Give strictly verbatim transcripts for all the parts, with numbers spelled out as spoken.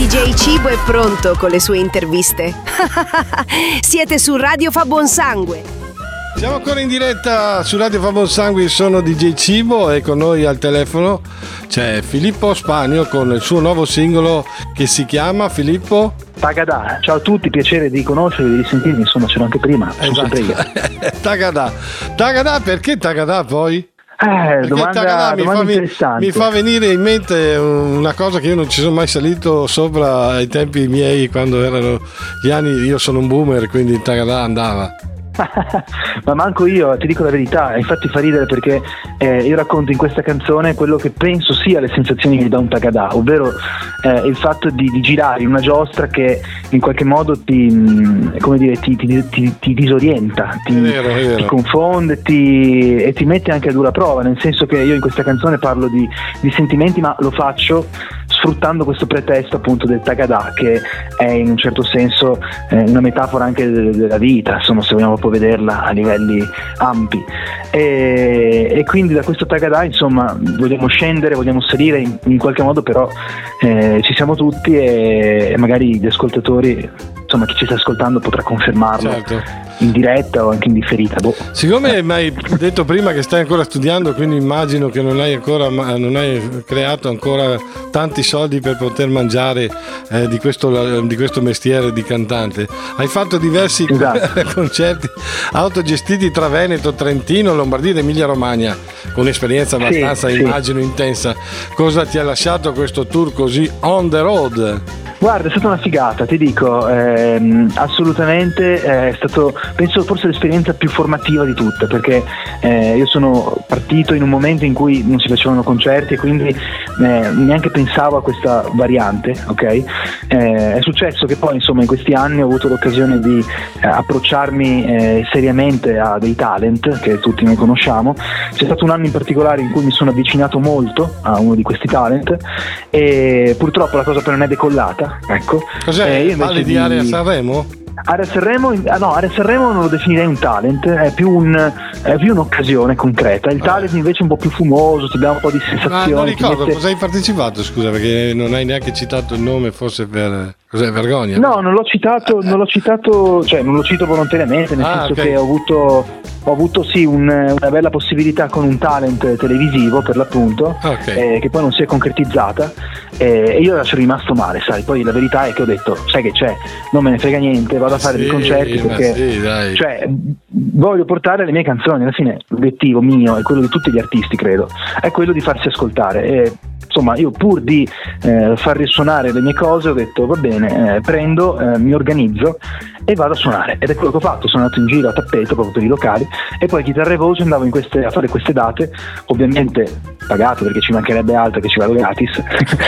D J Cibo è pronto con le sue interviste. Siete su Radio Fa Buon Sangue. Siamo ancora in diretta su Radio Fa Buon Sangue, sono D J Cibo e con noi al telefono c'è Filippo Spagno con il suo nuovo singolo che si chiama Filippo Tagadà. Ciao a tutti, piacere di conoscervi, di sentirmi, insomma c'ero anche prima. Esatto. Tagadà. Tagadà, perché Tagadà poi? Eh, domanda, Tagadà mi, domanda fa, interessante. mi fa venire in mente una cosa che io non ci sono mai salito sopra ai tempi miei, quando erano gli anni, io sono un boomer, quindi il Tagadà andava. Ma manco io, ti dico la verità, infatti fa ridere perché eh, io racconto in questa canzone quello che penso sia le sensazioni che mi dà un Tagadà, ovvero eh, il fatto di, di girare in una giostra che in qualche modo ti, mh, come dire, ti, ti, ti, ti disorienta, ti, è vero, è vero. ti confonde ti, e ti mette anche a dura prova, nel senso che io in questa canzone parlo di, di sentimenti, ma lo faccio sfruttando questo pretesto appunto del Tagadà, che è in un certo senso eh, una metafora anche de- della vita, insomma, se vogliamo proprio vederla a livelli ampi, e, e quindi da questo Tagadà insomma vogliamo scendere, vogliamo salire in, in qualche modo, però eh, ci siamo tutti e, e magari gli ascoltatori, insomma chi ci sta ascoltando potrà confermarlo. Certo. In diretta o anche in differita. Boh. Siccome mi hai detto prima che stai ancora studiando, quindi immagino che non hai ancora non hai creato ancora tanti soldi per poter mangiare eh, di, questo, di questo mestiere di cantante. Hai fatto diversi esatto. concerti autogestiti tra Veneto, Trentino, Lombardia ed Emilia Romagna, con un'esperienza abbastanza, sì, immagino, sì. intensa. Cosa ti ha lasciato questo tour così on the road? Guarda, è stata una figata, ti dico, ehm, assolutamente è stato, penso forse l'esperienza più formativa di tutte, perché eh, io sono partito in un momento in cui non si facevano concerti e quindi eh, neanche pensavo a questa variante, ok? Eh, è successo che poi insomma in questi anni ho avuto l'occasione di eh, approcciarmi eh, seriamente a dei talent che tutti noi conosciamo. C'è stato un anno in particolare in cui mi sono avvicinato molto a uno di questi talent e purtroppo la cosa poi non è decollata. Ecco. Cos'è? Eh, Parli di, di Area Sanremo? Area Sanremo, no, Area Sanremo non lo definirei un talent, è più, un, è più un'occasione concreta. Il talent invece è un po' più fumoso, ti dà un po' di sensazioni. Ma non ricordo, mette... cosa hai partecipato? Scusa, perché non hai neanche citato il nome, forse per... Cos'è, vergogna? No, non l'ho citato, non l'ho citato, cioè non lo cito volontariamente, nel ah, senso okay. che ho avuto, ho avuto sì un, una bella possibilità con un talent televisivo per l'appunto, okay. eh, che poi non si è concretizzata eh, e io sono rimasto male, sai, poi la verità è che ho detto, sai che c'è, non me ne frega niente, vado a fare sì, dei concerti perché sì, dai. Cioè, voglio portare le mie canzoni, alla fine l'obiettivo mio e quello di tutti gli artisti credo, è quello di farsi ascoltare e, insomma io pur di eh, far risuonare le mie cose ho detto va bene, eh, prendo, eh, mi organizzo e vado a suonare, ed è quello che ho fatto. Sono andato in giro a tappeto proprio per i locali e poi chitarra e voce andavo in queste, a fare queste date, ovviamente pagato perché ci mancherebbe altro che ci vado gratis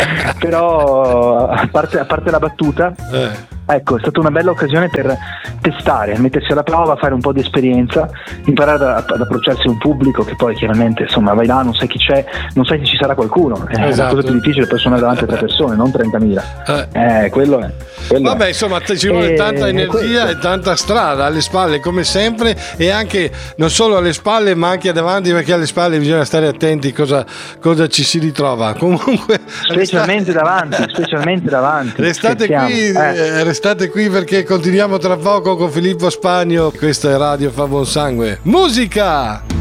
però a parte, a parte la battuta eh. Ecco, è stata una bella occasione per testare, mettersi alla prova, fare un po' di esperienza, imparare ad, ad approcciarsi a un pubblico che poi chiaramente insomma vai là, non sai chi c'è, non sai se ci sarà qualcuno, è esatto. La cosa più difficile per suonare davanti a tre persone, non trentamila. Eh, eh quello è. Quello Vabbè, è. insomma, ci vuole e tanta energia e tanta strada alle spalle, come sempre, e anche non solo alle spalle, ma anche davanti, perché alle spalle bisogna stare attenti cosa, cosa ci si ritrova. Comunque, specialmente restate... davanti, specialmente davanti. Restate qui, eh. restate qui perché continuiamo tra poco con Filippo Spagno. Questa è Radio Fa Buon Sangue. Musica!